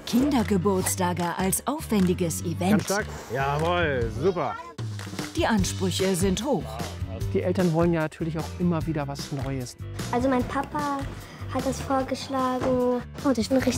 Kindergeburtstage als aufwendiges Event. Ganz stark. Jawohl, super. Die Ansprüche sind hoch. Die Eltern wollen ja natürlich auch immer wieder was Neues. Also mein Papa hat das vorgeschlagen und ich bin richtig